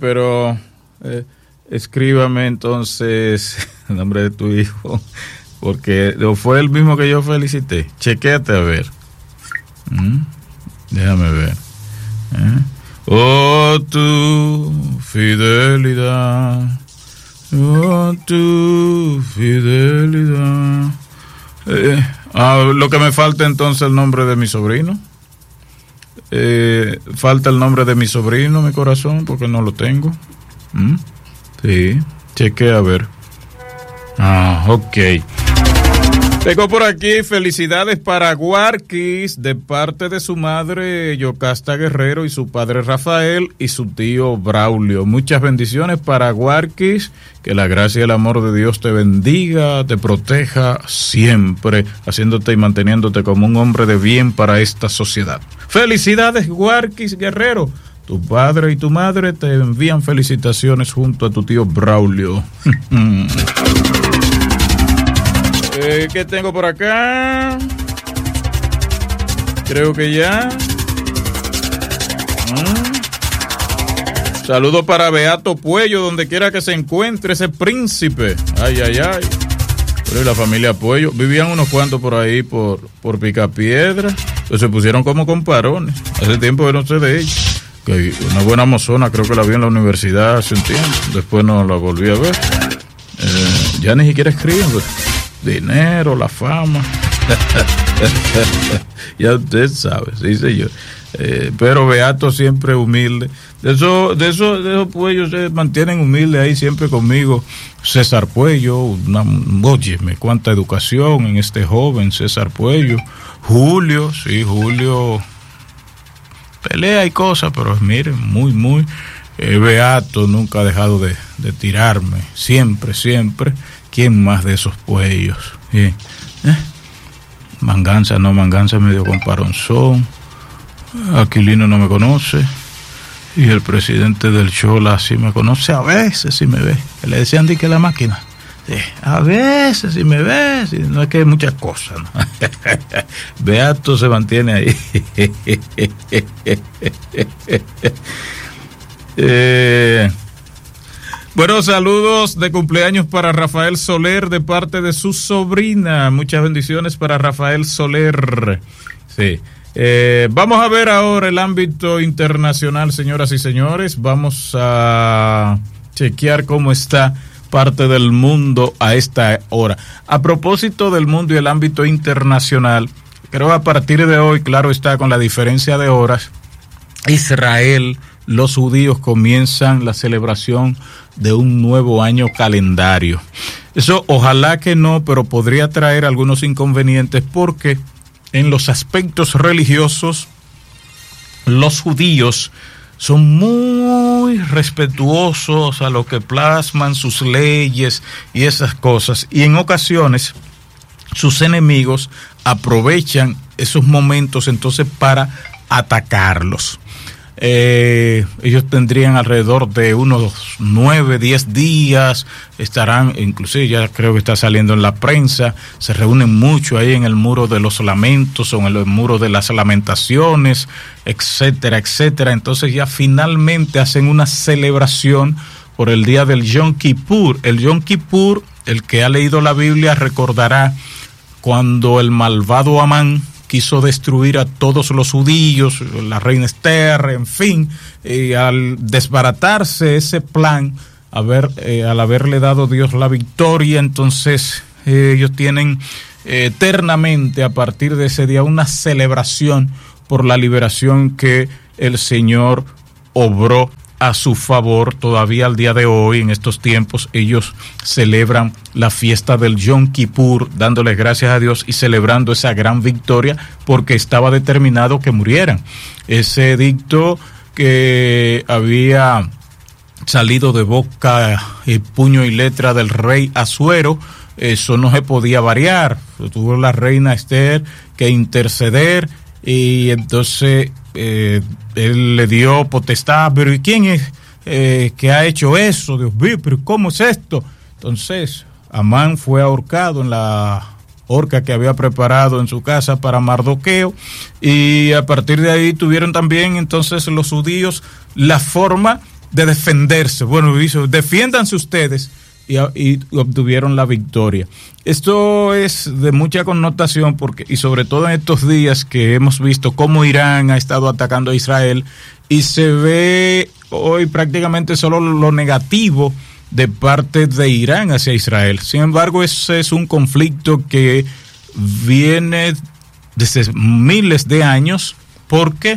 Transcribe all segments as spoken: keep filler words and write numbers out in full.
pero eh, escríbame entonces el nombre de tu hijo, porque fue el mismo que yo felicité. Chequéate a ver. ¿Mm? Déjame ver. ¿Eh? Oh, tu fidelidad, oh, tu fidelidad. Eh, ah, lo que me falta entonces el nombre de mi sobrino. Eh, falta el nombre de mi sobrino, mi corazón, porque no lo tengo. ¿Mm? Sí, chequea a ver. Ah, ok. Tengo por aquí felicidades para Guarquis de parte de su madre Yocasta Guerrero y su padre Rafael y su tío Braulio. Muchas bendiciones para Guarquis, que la gracia y el amor de Dios te bendiga, te proteja siempre, haciéndote y manteniéndote como un hombre de bien para esta sociedad. Felicidades Guarquis Guerrero, tu padre y tu madre te envían felicitaciones junto a tu tío Braulio. Eh, ¿Qué tengo por acá? Creo que ya. Mm. Saludo para Beato Puello, donde quiera que se encuentre ese príncipe. Ay, ay, ay. Pero la familia Puello, vivían unos cuantos por ahí, por, por Picapiedra. Pues se pusieron como comparones. Hace tiempo que no sé de ellos. Que una buena mozona, creo que la vi en la universidad hace un tiempo. Después no la volví a ver. Eh, ya ni siquiera escriben, pues. Dinero, la fama. Ya usted sabe, sí señor. Eh, pero Beato siempre humilde. De eso, de eso, de esos Puellos se mantienen humildes ahí siempre conmigo. César Puello, una, óyeme, cuánta educación en este joven César Puello. Julio, sí, Julio pelea y cosas, pero miren, muy, muy eh, Beato nunca ha dejado de, de tirarme, siempre, siempre. ¿Quién más de esos Puellos? ¿Eh? ¿Eh? Manganza, no, Manganza medio comparonzón. Aquilino no me conoce. Y el presidente del Chola sí me conoce, a veces sí me ve. Le decían di que la máquina. Sí, a veces sí me ve. Sí, no es que hay muchas cosas, ¿no? Beato se mantiene ahí. eh... Bueno, saludos de cumpleaños para Rafael Soler de parte de su sobrina. Muchas bendiciones para Rafael Soler. Sí. Eh, vamos a ver ahora el ámbito internacional, señoras y señores. Vamos a chequear cómo está parte del mundo a esta hora. A propósito del mundo y el ámbito internacional, creo que a partir de hoy, claro está, con la diferencia de horas, Israel, los judíos comienzan la celebración de un nuevo año calendario. Eso ojalá que no, pero podría traer algunos inconvenientes porque en los aspectos religiosos los judíos son muy respetuosos a lo que plasman sus leyes y esas cosas, y en ocasiones sus enemigos aprovechan esos momentos entonces para atacarlos. Eh, ellos tendrían alrededor de unos nueve, diez días, estarán, inclusive ya creo que está saliendo en la prensa, se reúnen mucho ahí en el muro de los lamentos o en el muro de las lamentaciones, etcétera, etcétera. Entonces ya finalmente hacen una celebración por el día del Yom Kippur. El Yom Kippur, el que ha leído la Biblia recordará cuando el malvado Amán quiso destruir a todos los judíos, la reina Esther, en fin, y al desbaratarse ese plan, haber, eh, al haberle dado Dios la victoria, entonces eh, ellos tienen eh, eternamente a partir de ese día una celebración por la liberación que el Señor obró a su favor. Todavía al día de hoy, en estos tiempos, ellos celebran la fiesta del Yom Kippur, dándoles gracias a Dios y celebrando esa gran victoria, porque estaba determinado que murieran. Ese edicto que había salido de boca, eh, puño y letra del rey Asuero, eso no se podía variar. Tuvo la reina Esther que interceder, y entonces Eh, él le dio potestad. Pero ¿y quién es eh, que ha hecho eso? Dios mío, pero ¿cómo es esto? Entonces Amán fue ahorcado en la horca que había preparado en su casa para Mardoqueo, y a partir de ahí tuvieron también entonces los judíos la forma de defenderse. Bueno, hizo, defiéndanse ustedes y, y obtuvieron la victoria. Esto es de mucha connotación porque, y sobre todo en estos días que hemos visto cómo Irán ha estado atacando a Israel y se ve hoy prácticamente solo lo negativo de parte de Irán hacia Israel. Sin embargo, ese es un conflicto que viene desde miles de años porque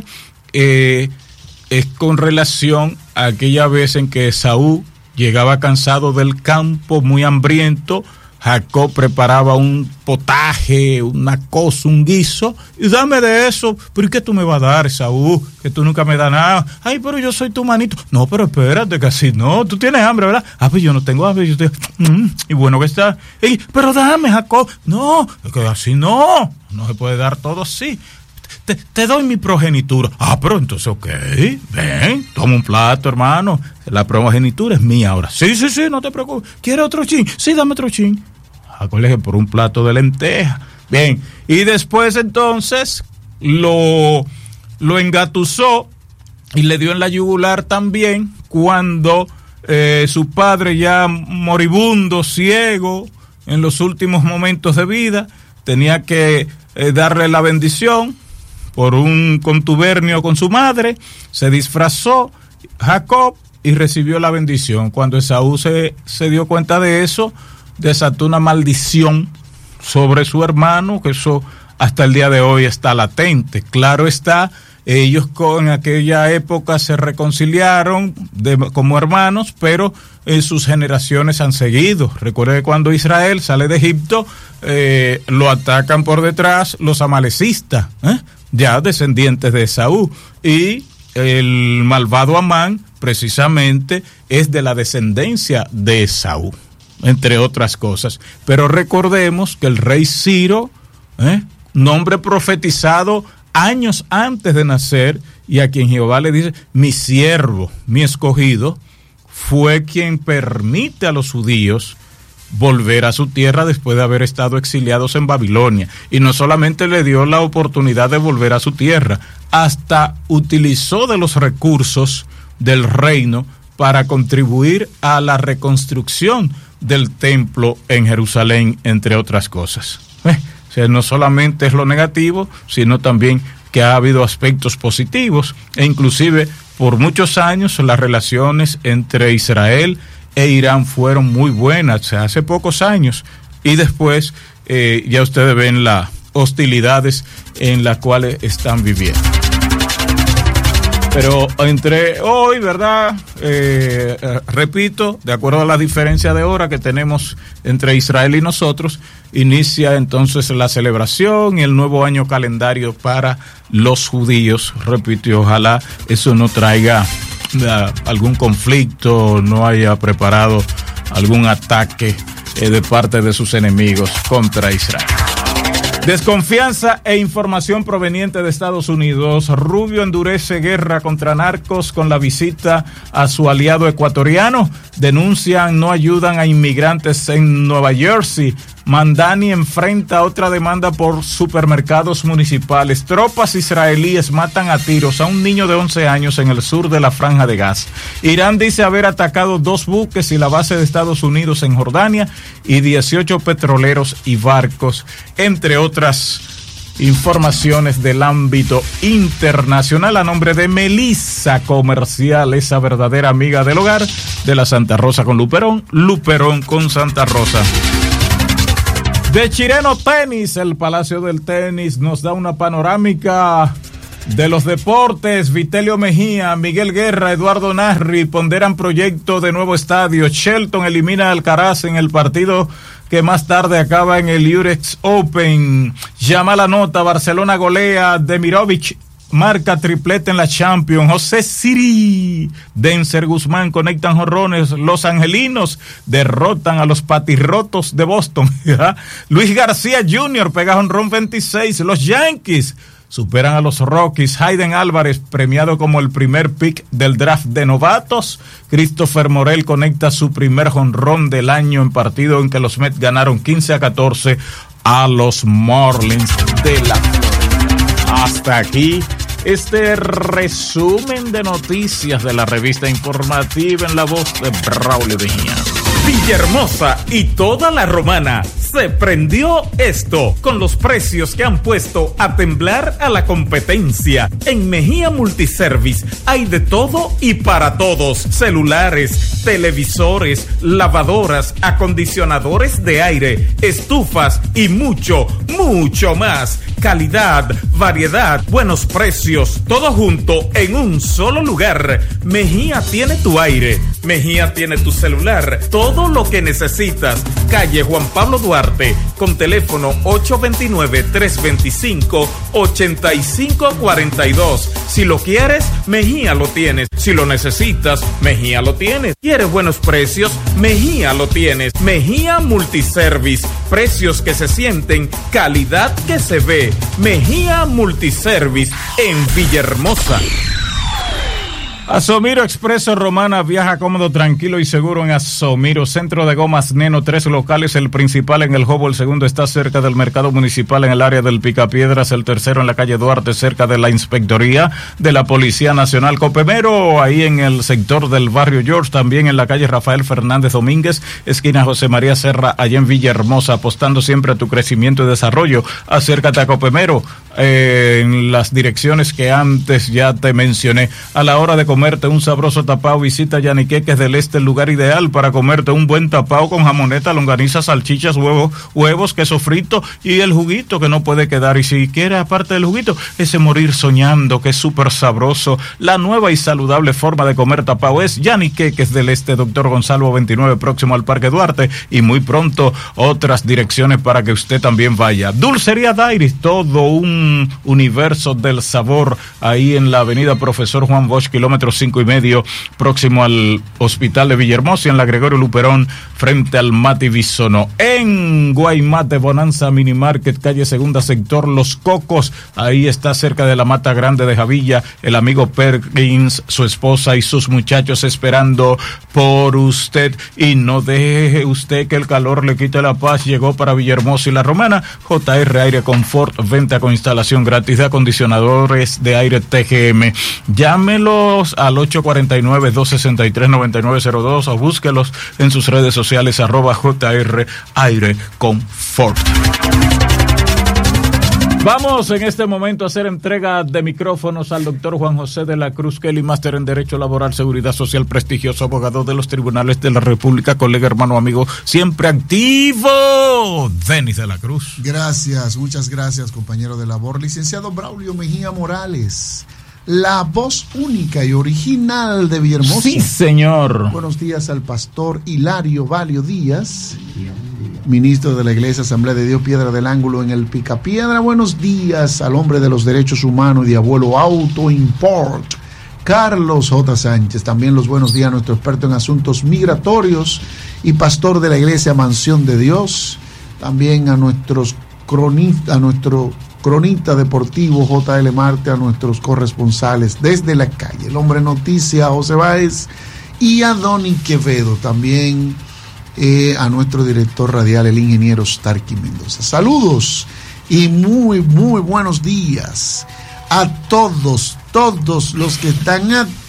eh, es con relación a aquella vez en que Esaú llegaba cansado del campo, muy hambriento. Jacob preparaba un potaje, una cosa, un guiso, y dame de eso. ¿Pero qué tú me vas a dar, Esaú? Que tú nunca me das nada. Ay, pero yo soy tu manito. No, pero espérate, que así no. Tú tienes hambre, ¿verdad? Ah, pues yo no tengo hambre. Yo te... mm, y bueno que está. Ey, pero dame, Jacob. No, que así no. No se puede dar todo así. Te, te doy mi progenitura. Ah, pero entonces, ok, ven, toma un plato, hermano. La progenitura es mía ahora. Sí, sí, sí, no te preocupes. ¿Quieres otro chin? Sí, dame otro chin. Acuérdate por un plato de lenteja. Bien, y después entonces lo, lo engatusó y le dio en la yugular también cuando eh, su padre ya moribundo, ciego, en los últimos momentos de vida, tenía que eh, darle la bendición por un contubernio con su madre. Se disfrazó Jacob y recibió la bendición. Cuando Esaú se, se dio cuenta de eso, desató una maldición sobre su hermano, que eso hasta el día de hoy está latente. Claro está, ellos con aquella época se reconciliaron de, como hermanos, pero en sus generaciones han seguido. Recuerde que cuando Israel sale de Egipto, eh, lo atacan por detrás los amalecistas, ¿eh? ya descendientes de Esaú, y el malvado Amán precisamente es de la descendencia de Esaú, entre otras cosas. Pero recordemos que el rey Ciro, ¿eh? nombre profetizado años antes de nacer, y a quien Jehová le dice, mi siervo, mi escogido, fue quien permite a los judíos volver a su tierra después de haber estado exiliados en Babilonia. Y no solamente le dio la oportunidad de volver a su tierra, hasta utilizó de los recursos del reino para contribuir a la reconstrucción del templo en Jerusalén, entre otras cosas. Eh, o sea, no solamente es lo negativo, sino también que ha habido aspectos positivos, e inclusive por muchos años las relaciones entre Israel e Irán fueron muy buenas, o sea, hace pocos años, y después eh, ya ustedes ven las hostilidades en las cuales están viviendo. Pero entre hoy, ¿verdad? Eh, eh, repito, de acuerdo a la diferencia de hora que tenemos entre Israel y nosotros, inicia entonces la celebración y el nuevo año calendario para los judíos. Repito, y ojalá eso no traiga uh, algún conflicto, no haya preparado algún ataque eh, de parte de sus enemigos contra Israel. Desconfianza e información proveniente de Estados Unidos. Rubio endurece guerra contra narcos con la visita a su aliado ecuatoriano. Denuncian no ayudan a inmigrantes en Nueva Jersey. Mandani enfrenta otra demanda por supermercados municipales. Tropas israelíes matan a tiros a un niño de once años en el sur de la Franja de Gaza. Irán dice haber atacado dos buques y la base de Estados Unidos en Jordania y dieciocho petroleros y barcos, entre otras informaciones del ámbito internacional. A nombre de Melissa Comercial, esa verdadera amiga del hogar, de la Santa Rosa con Luperón, Luperón con Santa Rosa. De Chireno Tenis, el Palacio del Tenis nos da una panorámica de los deportes. Vitelio Mejía, Miguel Guerra, Eduardo Narri ponderan proyecto de nuevo estadio. Shelton elimina a Alcaraz en el partido que más tarde acaba en el U S Open. Llama la nota, Barcelona golea, Demirovic marca triplete en la Champions. José Siri, Denzer Guzmán conectan jonrones. Los angelinos derrotan a los patirrotos de Boston. Luis García junior pega jonrón veintiséis. Los Yankees superan a los Rockies. Hayden Álvarez premiado como el primer pick del draft de novatos. Christopher Morel conecta su primer jonrón del año en partido en que los Mets ganaron quince a catorce a los Marlins de la Florida. Hasta aquí este resumen de noticias de la revista informativa en la voz de Braulio Mejía. Villahermosa y toda la Romana. Se prendió esto con los precios que han puesto a temblar a la competencia. En Mejía Multiservice hay de todo y para todos. Celulares, televisores, lavadoras, acondicionadores de aire, estufas y mucho, mucho más. Calidad, variedad, buenos precios, todo junto en un solo lugar. Mejía tiene tu aire, Mejía tiene tu celular, todo lo que necesitas. Calle Juan Pablo Duarte, con teléfono ocho dos nueve, tres dos cinco, ocho cinco cuatro dos. Si lo quieres, Mejía lo tienes. Si lo necesitas, Mejía lo tienes. ¿Quieres buenos precios? Mejía lo tienes. Mejía Multiservice, precios que se sienten, calidad que se ve. Mejía Multiservice en Villahermosa. Asomiro Expreso Romana, viaja cómodo, tranquilo y seguro en Asomiro. Centro de Gomas Neno, tres locales, el principal en El Jobo, el segundo está cerca del mercado municipal en el área del Picapiedras, el tercero en la calle Duarte, cerca de la Inspectoría de la Policía Nacional. Copemero, ahí en el sector del barrio George, también en la calle Rafael Fernández Domínguez, esquina José María Serra, allá en Villahermosa, apostando siempre a tu crecimiento y desarrollo. Acércate a Copemero, eh, en las direcciones que antes ya te mencioné. A la hora de comerte un sabroso tapao, visita Yaniqueques del Este, el lugar ideal para comerte un buen tapao con jamoneta, longaniza, salchichas, huevos, huevos, queso frito y el juguito que no puede quedar. Y si quieres, aparte del juguito, ese morir soñando, que es súper sabroso. La nueva y saludable forma de comer tapao es Yaniqueques del Este, Doctor Gonzalo veintinueve, próximo al Parque Duarte, y muy pronto otras direcciones para que usted también vaya. Dulcería Dairis, todo un universo del sabor, ahí en la avenida Profesor Juan Bosch, kilómetro cinco y medio, próximo al Hospital de Villahermosa, y en la Gregorio Luperón, frente al Mati Bisono. En Guaymate, Bonanza Mini Market, calle Segunda, sector Los Cocos, ahí está cerca de la Mata Grande de Javilla, el amigo Perkins, su esposa y sus muchachos esperando por usted. Y no deje usted que el calor le quite la paz. Llegó para Villahermosa y la Romana J R Aire Confort, venta con instalación gratis de acondicionadores de aire T G M. Llámelos al ocho cuatro nueve, dos seis tres, nueve nueve cero dos o búsquelos en sus redes sociales arroba J R Aire Confort. Vamos en este momento a hacer entrega de micrófonos al doctor Juan José de la Cruz Kelly, máster en Derecho Laboral, Seguridad Social, prestigioso abogado de los tribunales de la República, colega, hermano, amigo, siempre activo, Denis de la Cruz. Gracias, muchas gracias, compañero de labor. Licenciado Braulio Mejía Morales, la voz única y original de Villahermosa. Sí, señor. Buenos días al pastor Hilario Valio Díaz, ministro de la Iglesia Asamblea de Dios Piedra del Ángulo en el Picapiedra. Buenos días al hombre de los derechos humanos y de Abuelo Auto Import, Carlos J. Sánchez. También los buenos días a nuestro experto en asuntos migratorios y pastor de la Iglesia Mansión de Dios. También a nuestros cronistas, a nuestro cronista deportivo J L Marte, a nuestros corresponsales desde la calle, el hombre noticia José Báez, y a Donny Quevedo. También Eh, a nuestro director radial, el ingeniero Starky Mendoza. Saludos y muy, muy buenos días a todos, todos los que están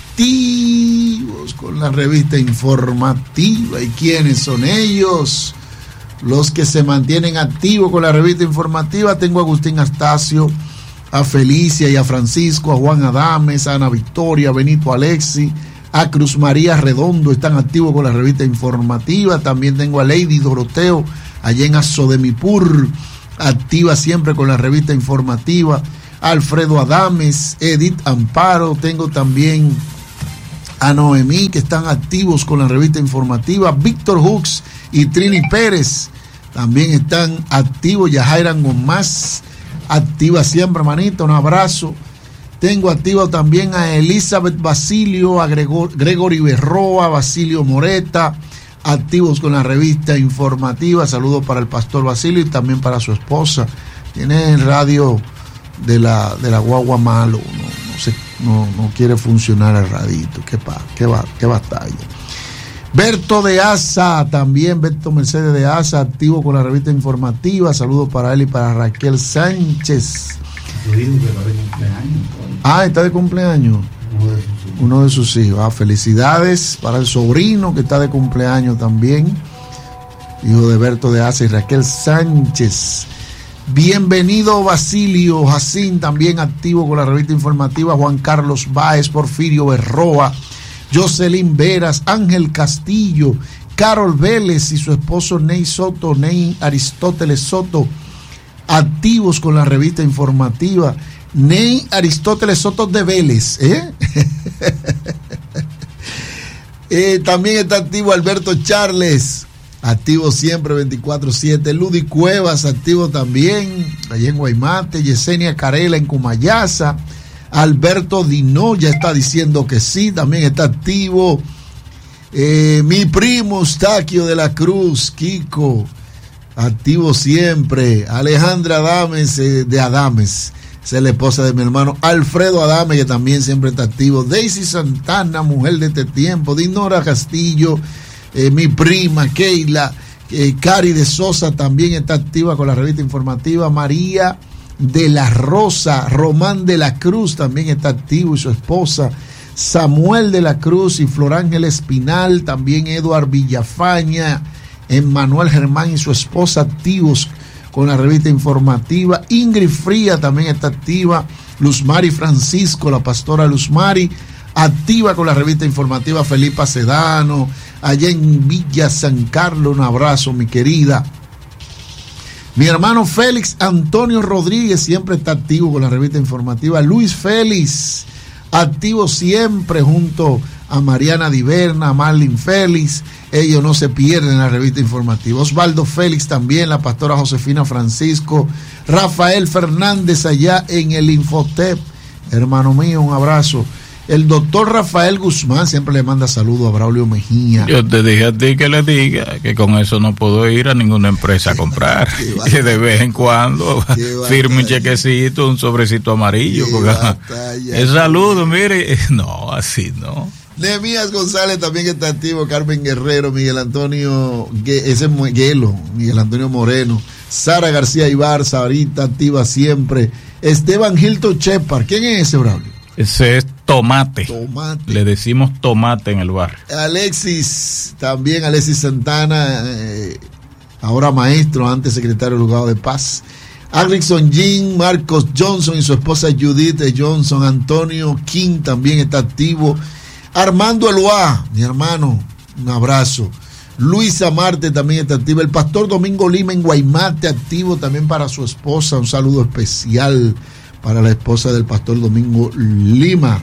activos con la revista informativa. ¿Y quiénes son ellos? Los que se mantienen activos con la revista informativa. Tengo a Agustín Astacio, a Felicia y a Francisco, a Juan Adames, a Ana Victoria, a Benito Alexi, a Cruz María Redondo, están activos con la revista informativa. También tengo a Lady Doroteo, allá en Azodemipur, activa siempre con la revista informativa. Alfredo Adames, Edith Amparo, tengo también a Noemí, que están activos con la revista informativa. Víctor Hux y Trini Pérez también están activos. Yajairan Gomás, activa siempre, hermanita, un abrazo. Tengo activo también a Elizabeth Basilio, a Gregor, Gregory Berroa, Basilio Moreta, activos con la revista informativa. Saludos para el pastor Basilio y también para su esposa. Tiene el radio de la, de la guagua malo, no, no, sé, no, no quiere funcionar el radito. Qué, pa, qué, va, qué batalla. Berto de Asa, también Berto Mercedes de Asa, activo con la revista informativa. Saludos para él y para Raquel Sánchez. Ah, está de cumpleaños. Uno de sus hijos. Ah, felicidades para el sobrino que está de cumpleaños también. Hijo de Berto de Asa y Raquel Sánchez. Bienvenido Basilio Jacín, también activo con la revista informativa. Juan Carlos Báez, Porfirio Berroa, Jocelyn Veras, Ángel Castillo, Carol Vélez y su esposo Ney Soto, Ney Aristóteles Soto, activos con la revista informativa. Ney Aristóteles Soto de Vélez, ¿eh? eh, también está activo Alberto Charles, activo siempre veinticuatro siete. Ludy Cuevas, activo también, allá en Guaymate. Yesenia Carela en Cumayasa. Alberto Dino ya está diciendo que sí, también está activo. Eh, mi primo Eustaquio de la Cruz, Kiko, activo siempre. Alejandra Adames, eh, de Adames, es la esposa de mi hermano Alfredo Adame, que también siempre está activo. Daisy Santana, mujer de este tiempo. Dinora Castillo, eh, mi prima Keila, eh, Cari de Sosa también está activa con la revista informativa. María de la Rosa, Román de la Cruz también está activo y su esposa. Samuel de la Cruz y Flor Ángel Espinal, también Eduard Villafaña, Emmanuel Germán y su esposa activos con la revista informativa. Ingrid Fría también está activa. Luzmari Francisco, la pastora Luzmari, activa con la revista informativa. Felipa Sedano, allá en Villa San Carlos, un abrazo, mi querida. Mi hermano Félix Antonio Rodríguez siempre está activo con la revista informativa. Luis Félix, activo siempre junto a Mariana Diverna, a Marlin Félix. Ellos no se pierden en la revista informativa. Osvaldo Félix también, la pastora Josefina Francisco. Rafael Fernández allá en el Infotep. Hermano mío, un abrazo. El doctor Rafael Guzmán siempre le manda saludos a Braulio Mejía. Yo te dije a ti que le diga que con eso no puedo ir a ninguna empresa a comprar. Que de vez en cuando firme un chequecito, un sobrecito amarillo. Porque el saludo, mire, no, así no. Nehemías González también está activo. Carmen Guerrero, Miguel Antonio, ese Guelo, Miguel Antonio Moreno, Sara García Ibarza, ahorita activa siempre. Esteban Hilton Chepar, ¿quién es ese, Braulio? Ese es tomate. Tomate. Le decimos tomate en el barrio. Alexis, también Alexis Santana, eh, ahora maestro, antes secretario del Juzgado de Paz. Agrickson Jean, Marcos Johnson y su esposa Judith Johnson. Antonio King también está activo. Armando Eloá, mi hermano, un abrazo. Luisa Marte también está activa. El pastor Domingo Lima en Guaymate, activo también para su esposa. Un saludo especial para la esposa del pastor Domingo Lima.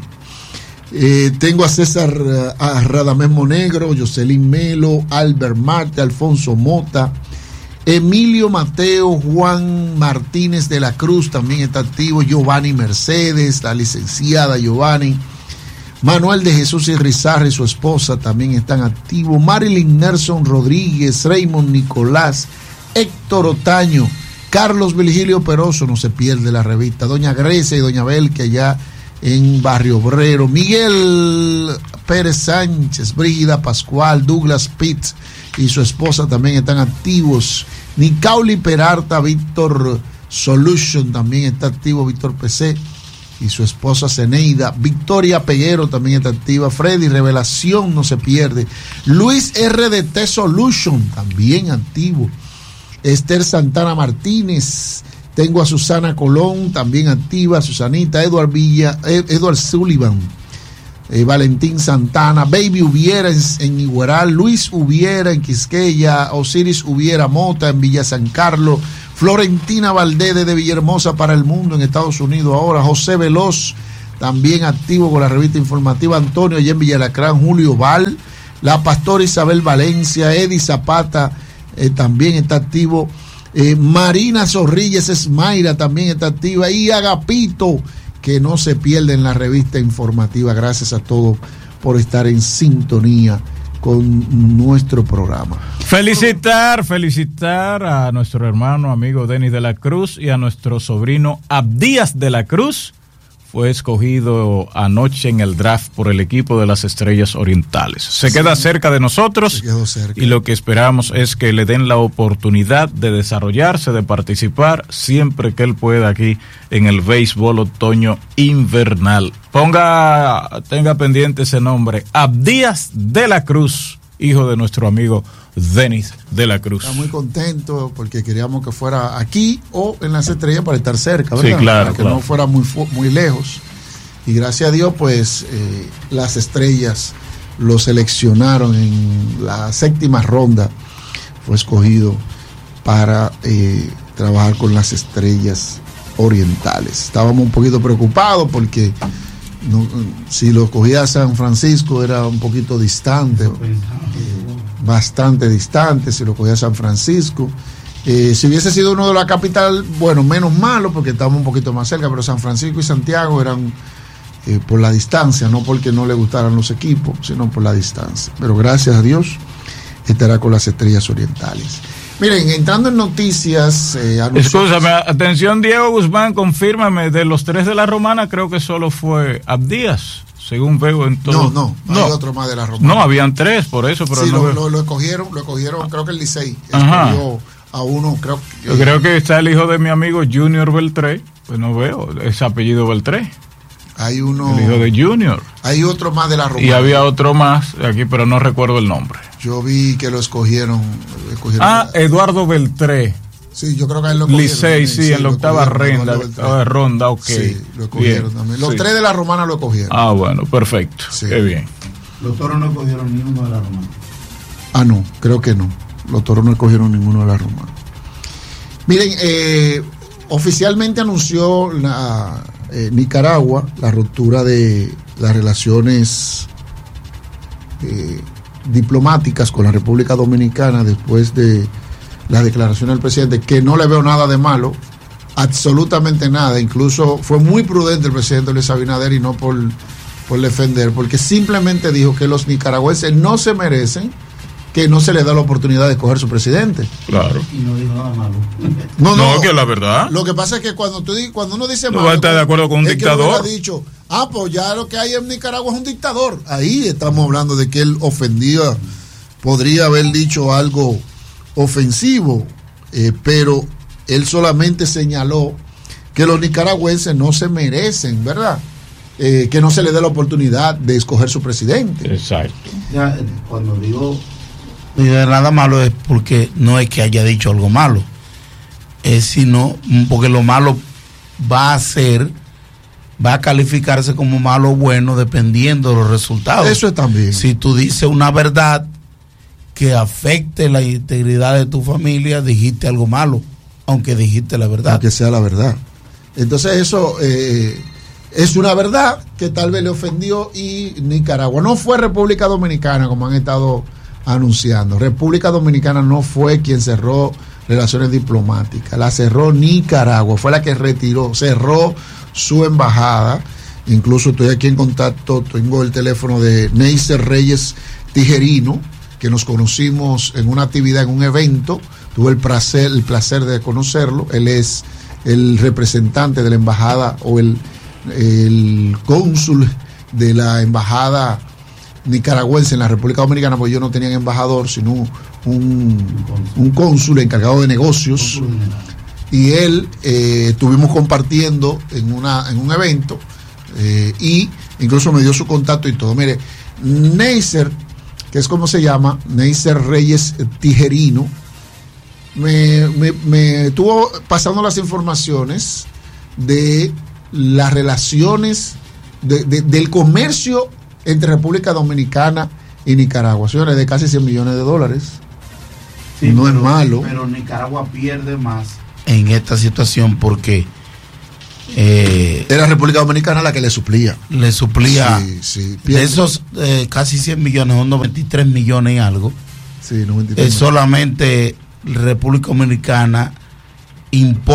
Eh, tengo a César a Radamés Monegro, Jocelyn Melo, Albert Marte, Alfonso Mota, Emilio Mateo, Juan Martínez de la Cruz también está activo. Giovanni Mercedes, la licenciada Giovanni. Manuel de Jesús y Rizarri, su esposa, también están activos. Marilyn Nelson Rodríguez, Raymond Nicolás, Héctor Otaño, Carlos Virgilio Peroso, no se pierde la revista. Doña Grecia y Doña Belke allá en Barrio Obrero. Miguel Pérez Sánchez, Brígida Pascual, Douglas Pitts y su esposa también están activos. Nicauli Peralta, Víctor Solution también está activo. Víctor P C y su esposa Zeneida. Victoria Peguero también está activa. Freddy Revelación no se pierde. Luis R D T Solution también activo. Esther Santana Martínez. Tengo a Susana Colón también activa. Susanita. Edward Villa, Edward Sullivan. Eh, Valentín Santana. Baby Hubiera en, en Igueral. Luis Hubiera en Quisqueya. Osiris Hubiera Mota en Villa San Carlos. Florentina Valdés de Villahermosa para el mundo en Estados Unidos ahora. José Veloz también activo con la revista informativa. Antonio allá en Villalacrán. Julio Val. La pastora Isabel Valencia. Eddie Zapata eh, también está activo. Eh, Marina Zorrilla, es Mayra, también está activa. Y Agapito, que no se pierde en la revista informativa. Gracias a todos por estar en sintonía con nuestro programa. Felicitar, felicitar a nuestro hermano, amigo Denis de la Cruz y a nuestro sobrino Abdías de la Cruz. fue escogido anoche en el draft por el equipo de las Estrellas Orientales. Se sí, queda cerca de nosotros se quedó cerca. Y lo que esperamos es que le den la oportunidad de desarrollarse, de participar siempre que él pueda aquí en el béisbol otoño invernal. Ponga, tenga pendiente ese nombre, Abdías de la Cruz, hijo de nuestro amigo Denis de la Cruz. Está muy contento porque queríamos que fuera aquí o en las Estrellas para estar cerca, ¿verdad? Sí, claro, para que claro. no fuera muy, muy lejos. Y gracias a Dios, pues eh, las Estrellas lo seleccionaron en la séptima ronda. Fue escogido para eh, trabajar con las Estrellas Orientales. Estábamos un poquito preocupados porque no, si lo cogía San Francisco era un poquito distante. Bastante distante, si lo cogía San Francisco. Eh, si hubiese sido uno de la capital, bueno, menos malo, porque estábamos un poquito más cerca, pero San Francisco y Santiago eran eh, por la distancia, no porque no le gustaran los equipos, sino por la distancia. Pero gracias a Dios, estará con las Estrellas Orientales. Miren, entrando en noticias... Eh, Escúchame, atención Diego Guzmán, confírmame, de los tres de la Romana, creo que solo fue Abdías. Según veo en todo. No, no, no, hay otro más de la Romana. No, habían tres, por eso, pero sí, no lo, veo. lo, lo escogieron, lo escogieron, creo que el Licey escogió a uno, creo que... Yo creo que está el hijo de mi amigo Junior Beltré, pues no veo, ese apellido Beltré. Hay uno... El hijo de Junior. Hay otro más de la Romana. Y había otro más aquí, pero no recuerdo el nombre. Yo vi que lo escogieron. escogieron ah, a... Eduardo Beltré. Sí, yo creo que a él lo cogieron. Licey, sí, sí, en la octava ronda, octava ronda, ok. Sí, lo cogieron bien, también. Los sí. tres de la Romana lo cogieron. Ah, bueno, perfecto. Sí. Qué bien. Los Toros no cogieron ninguno de la Romana. Ah, no, creo que no. Los Toros no cogieron ninguno de la Romana. Miren, eh, oficialmente anunció la, eh, Nicaragua la ruptura de las relaciones eh, diplomáticas con la República Dominicana después de las declaraciones del presidente, que no le veo nada de malo, absolutamente nada. Incluso fue muy prudente el presidente Luis Abinader y no por, por defender, porque simplemente dijo que los nicaragüenses no se merecen que no se les da la oportunidad de escoger su presidente. Claro. Y no dijo nada malo. No, no, no, que la verdad. Lo que pasa es que cuando tú cuando uno dice malo, no va a estar de acuerdo con un es dictador. Que ha dicho, ah, pues ya lo que hay en Nicaragua es un dictador. Ahí estamos hablando de que él ofendía, podría haber dicho algo ofensivo, eh, pero él solamente señaló que los nicaragüenses no se merecen, ¿verdad? Eh, que no se les dé la oportunidad de escoger su presidente. Exacto. Ya, cuando digo nada malo es porque no es que haya dicho algo malo, es sino porque lo malo va a ser, va a calificarse como malo o bueno dependiendo de los resultados. Eso es también. Si tú dices una verdad que afecte la integridad de tu familia, dijiste algo malo, aunque dijiste la verdad. Aunque sea la verdad. Entonces eso eh, es una verdad que tal vez le ofendió y Nicaragua. No fue República Dominicana como han estado anunciando. República Dominicana no fue quien cerró relaciones diplomáticas, la cerró Nicaragua, fue la que retiró, cerró su embajada. Incluso estoy aquí en contacto, tengo el teléfono de Neisser Reyes Tijerino, que nos conocimos en una actividad, en un evento, tuve el placer, el placer de conocerlo. Él es el representante de la embajada o el, el cónsul de la embajada nicaragüense en la República Dominicana, porque ellos no tenían embajador, sino un, un cónsul encargado de negocios. Y él eh, estuvimos compartiendo en, una, en un evento eh, y incluso me dio su contacto y todo. Mire, Neisser, que es como se llama, Neisser Reyes Tijerino, me, me, me estuvo pasando las informaciones de las relaciones de, de, del comercio entre República Dominicana y Nicaragua, señores, de casi cien millones de dólares. Sí, no pero, es malo. Pero Nicaragua pierde más en esta situación porque eh, era República Dominicana la que le suplía. Le suplía. Sí, sí, de esos eh, casi cien millones, son noventa y tres millones y algo. Sí, noventa y tres eh, solamente República Dominicana impone